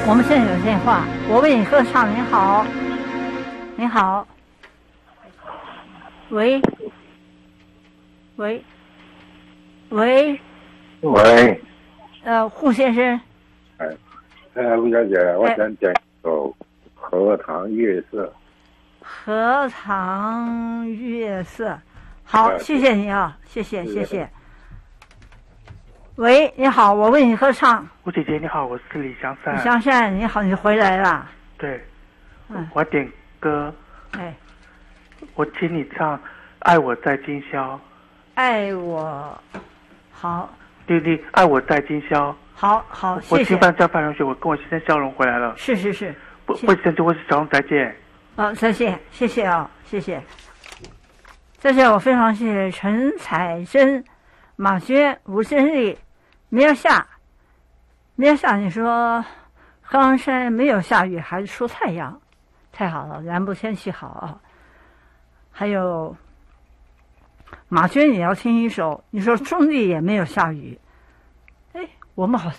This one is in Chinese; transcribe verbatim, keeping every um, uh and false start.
我们现在有电话，我为你歌唱。您好，您好，喂，喂，喂， 喂， 呃，胡先生。 哎，哎，吴小姐，我想讲一首《荷塘月色》。 荷塘月色，好，谢谢你啊，谢谢谢谢。喂，你好，我为你歌唱。 吴姐姐你好，我是李香善。 李香善你好，你回来了。 对， 嗯， 我点歌。 哎， 我请你唱《爱我在今宵》。 爱我，好。 弟弟，爱我在今宵。 好好，谢谢。 我吃饭叫范同学，我跟我先生笑容回来了。 是是是。 不不生气，我是小龙，再见。 哦，再见，谢谢啊，谢谢。再见，我非常谢谢陈彩珍、马娟、吴真丽、米尔夏。米尔夏，你说贺兰山没有下雨，还是出太阳，太好了，南部天气好啊。还有马娟也要听一首，你说中地也没有下雨，哎，我们好像。